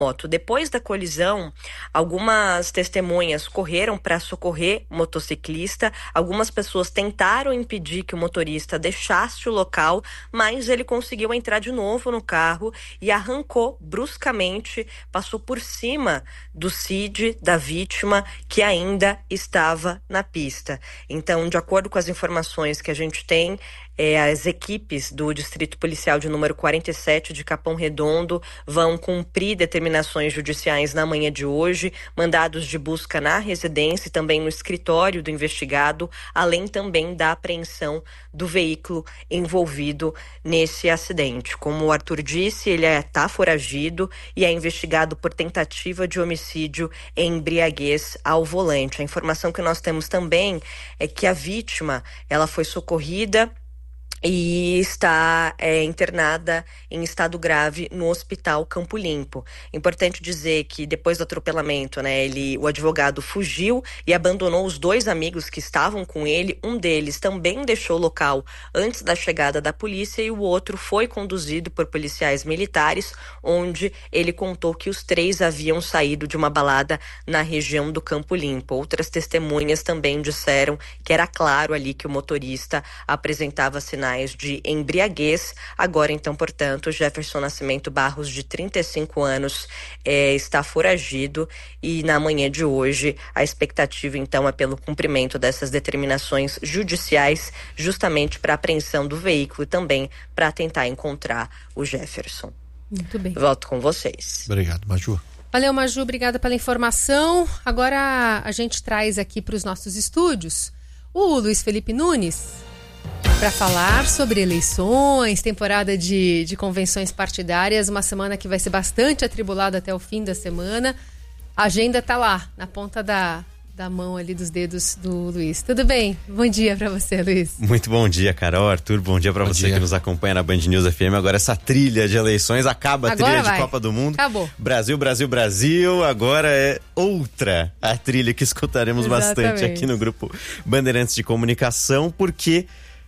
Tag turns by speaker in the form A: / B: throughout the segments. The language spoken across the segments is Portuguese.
A: moto. Depois da colisão, algumas testemunhas correram para socorrer o motociclista. Algumas pessoas tentaram impedir que o motorista deixasse o local, mas ele conseguiu entrar de novo no carro e arrancou bruscamente, passou por cima do Cid, da vítima, que ainda estava na pista. Então, de acordo com as informações que a gente tem, as equipes do Distrito Policial de número 47 de Capão Redondo vão cumprir determinações judiciais na manhã de hoje, mandados de busca na residência e também no escritório do investigado, além também da apreensão do veículo envolvido nesse acidente. Como o Arthur disse, ele está foragido e é investigado por tentativa de homicídio em embriaguez ao volante. A informação que nós temos também é que a vítima, ela foi socorrida e está internada em estado grave no Hospital Campo Limpo. Importante dizer que depois do atropelamento, o advogado fugiu e abandonou os 2 amigos que estavam com ele. Um deles também deixou o local antes da chegada da polícia e o outro foi conduzido por policiais militares, onde ele contou que os 3 haviam saído de uma balada na região do Campo Limpo. Outras testemunhas também disseram que era claro ali que o motorista apresentava sinais de embriaguez. Agora, então, portanto, Jefferson Nascimento Barros, de 35 anos, está foragido e na manhã de hoje a expectativa, então, é pelo cumprimento dessas determinações judiciais, justamente para a apreensão do veículo e também para tentar encontrar o Jefferson.
B: Muito bem.
A: Volto com vocês.
C: Obrigado, Maju.
B: Valeu, Maju, obrigada pela informação. Agora a gente traz aqui para os nossos estúdios o Luiz Felipe Nunes, para falar sobre eleições, temporada de convenções partidárias, uma semana que vai ser bastante atribulada até o fim da semana. A agenda está lá, na ponta da mão ali dos dedos do Luiz. Tudo bem? Bom dia para você, Luiz.
D: Muito bom dia, Carol, Arthur, bom dia para você que nos acompanha na Band News FM. Agora essa trilha de eleições, acaba a trilha de Copa do Mundo.
B: Acabou.
D: Brasil, Brasil, Brasil, agora é outra a trilha que escutaremos bastante aqui no Grupo Bandeirantes de Comunicação, porque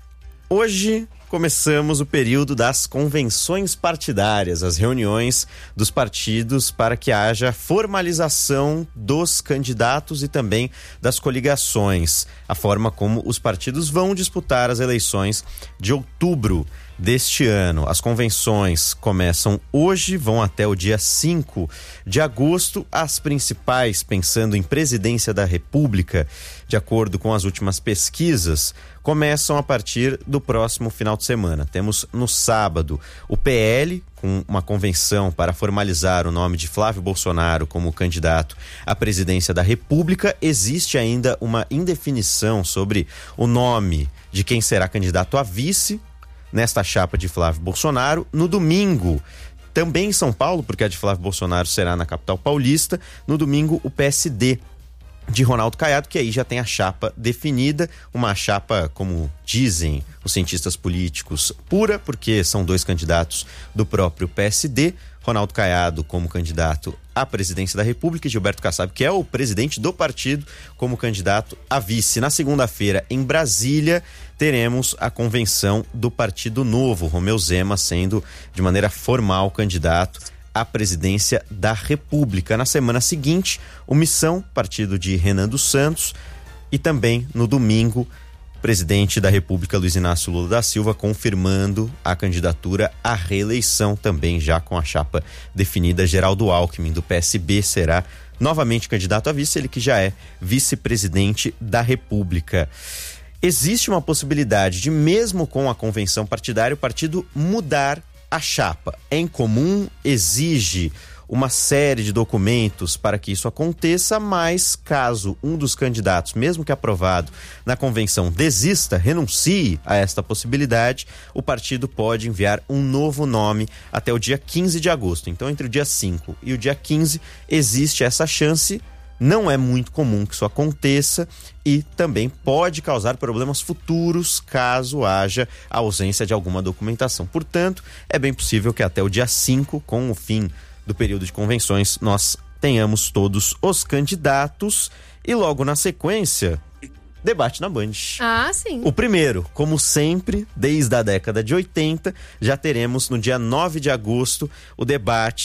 D: hoje começamos o período das convenções partidárias, as reuniões dos partidos para que haja formalização dos candidatos e também das coligações, a forma como os partidos vão disputar as eleições de outubro deste ano. As convenções começam hoje, vão até o dia 5 de agosto. As principais, pensando em presidência da República, de acordo com as últimas pesquisas, começam a partir do próximo final de semana. Temos no sábado o PL, com uma convenção para formalizar o nome de Flávio Bolsonaro como candidato à presidência da República. Existe ainda uma indefinição sobre o nome de quem será candidato a vice nesta chapa de Flávio Bolsonaro. No domingo, também em São Paulo, porque a de Flávio Bolsonaro será na capital paulista, no domingo o PSD de Ronaldo Caiado, que aí já tem a chapa definida, uma chapa, como dizem os cientistas políticos, pura, porque são 2 candidatos do próprio PSD, Ronaldo Caiado como candidato à presidência da República e Gilberto Kassab, que é o presidente do partido, como candidato a vice. Na segunda-feira, em Brasília, teremos a convenção do Partido Novo, Romeu Zema sendo de maneira formal candidato à presidência da República. Na semana seguinte, o Missão, partido de Renan dos Santos, e também no domingo, presidente da República Luiz Inácio Lula da Silva confirmando a candidatura à reeleição, também já com a chapa definida. Geraldo Alckmin, do PSB, será novamente candidato a vice, ele que já é vice-presidente da República. Existe uma possibilidade de, mesmo com a convenção partidária, o partido mudar a chapa. É incomum, exige uma série de documentos para que isso aconteça, mas caso um dos candidatos, mesmo que aprovado na convenção, desista, renuncie a esta possibilidade, o partido pode enviar um novo nome até o dia 15 de agosto. Então, entre o dia 5 e o dia 15, existe essa chance. Não é muito comum que isso aconteça e também pode causar problemas futuros caso haja a ausência de alguma documentação. Portanto, é bem possível que até o dia 5, com o fim do período de convenções, nós tenhamos todos os candidatos e logo na sequência, debate na Band.
B: Ah, sim.
D: O primeiro, como sempre, desde a década de 80, já teremos no dia 9 de agosto o debate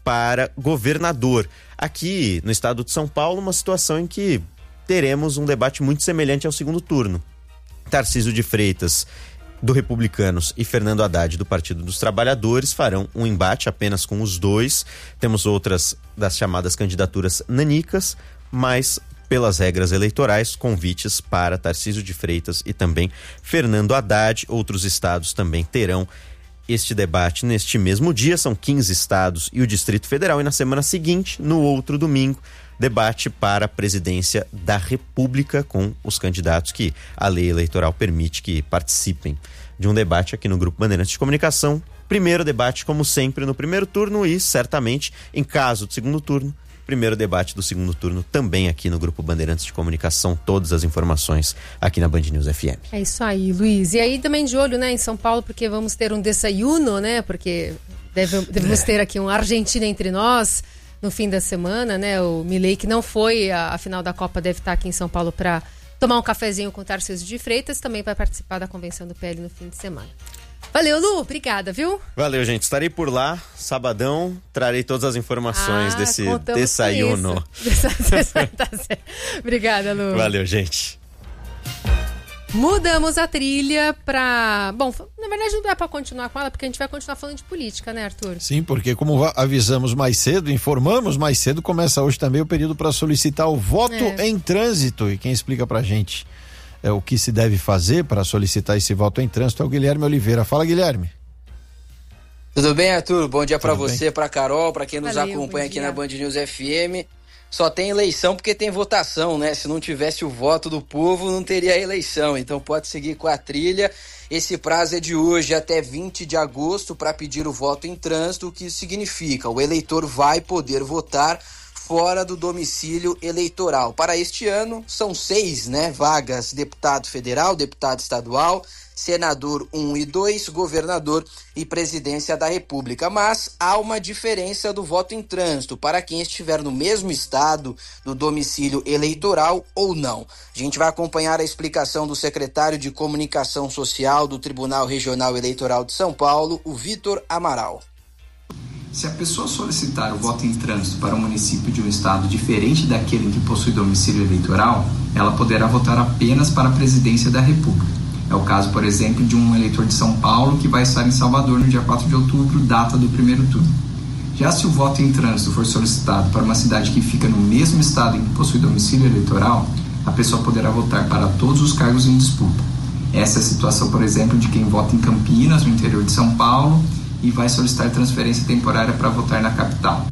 D: para governador. Aqui no estado de São Paulo, uma situação em que teremos um debate muito semelhante ao segundo turno. Tarcísio de Freitas, do Republicanos, e Fernando Haddad, do Partido dos Trabalhadores, farão um embate apenas com os dois. Temos outras das chamadas candidaturas nanicas, mas pelas regras eleitorais, convites para Tarcísio de Freitas e também Fernando Haddad. Outros estados também terão este debate neste mesmo dia, são 15 estados e o Distrito Federal, e na semana seguinte, no outro domingo, debate para a presidência da República com os candidatos que a lei eleitoral permite que participem de um debate aqui no Grupo Bandeirantes de Comunicação. Primeiro debate, como sempre, no primeiro turno e, certamente, em caso de segundo turno, primeiro debate do segundo turno também aqui no Grupo Bandeirantes de Comunicação. Todas as informações aqui na Band News FM.
B: É isso aí, Luiz. E aí também de olho, né, em São Paulo, porque vamos ter um desayuno, né, porque devemos ter aqui um Argentina entre nós no fim da semana, né, o Milei, que não foi à final da Copa, deve estar aqui em São Paulo para tomar um cafezinho com o Tarcísio de Freitas, também vai participar da convenção do PL no fim de semana. Valeu, Lu, obrigada, viu?
D: Valeu, gente, estarei por lá, sabadão, trarei todas as informações desse desayuno.
B: Tá certo. Obrigada, Lu.
D: Valeu, gente.
B: Mudamos a trilha pra... Bom, na verdade não dá pra continuar com ela, porque a gente vai continuar falando de política, né, Arthur?
C: Sim, porque como avisamos mais cedo, informamos mais cedo, começa hoje também o período para solicitar o voto em trânsito. E quem explica pra gente o que se deve fazer para solicitar esse voto em trânsito é o Guilherme Oliveira. Fala, Guilherme.
E: Tudo bem, Arthur? Bom dia para você, para Carol, para quem nos acompanha aqui na Band News FM. Só tem eleição porque tem votação, né? Se não tivesse o voto do povo, não teria eleição. Então pode seguir com a trilha. Esse prazo é de hoje até 20 de agosto para pedir o voto em trânsito, o que isso significa? O eleitor vai poder votar fora do domicílio eleitoral. Para este ano, são 6, vagas: deputado federal, deputado estadual, senador 1 e 2, governador e presidência da República. Mas há uma diferença do voto em trânsito para quem estiver no mesmo estado do domicílio eleitoral ou não. A gente vai acompanhar a explicação do secretário de Comunicação Social do Tribunal Regional Eleitoral de São Paulo, o Vitor Amaral.
F: Se a pessoa solicitar o voto em trânsito para um município de um estado diferente daquele em que possui domicílio eleitoral, ela poderá votar apenas para a presidência da República. É o caso, por exemplo, de um eleitor de São Paulo que vai estar em Salvador no dia 4 de outubro, data do primeiro turno. Já se o voto em trânsito for solicitado para uma cidade que fica no mesmo estado em que possui domicílio eleitoral, a pessoa poderá votar para todos os cargos em disputa. Essa é a situação, por exemplo, de quem vota em Campinas, no interior de São Paulo, e vai solicitar transferência temporária para votar na capital.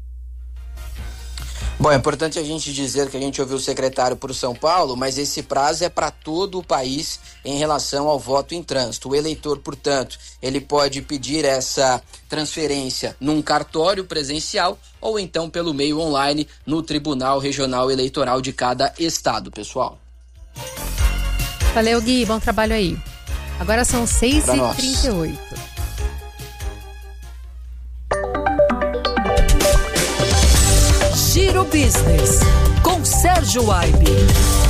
E: Bom, é importante a gente dizer que a gente ouviu o secretário por São Paulo, mas esse prazo é para todo o país em relação ao voto em trânsito. O eleitor, portanto, ele pode pedir essa transferência num cartório presencial ou então pelo meio online no Tribunal Regional Eleitoral de cada estado, pessoal.
B: Valeu, Gui, bom trabalho aí. Agora são 6h38.
G: Giro Business, com Sérgio Aibe.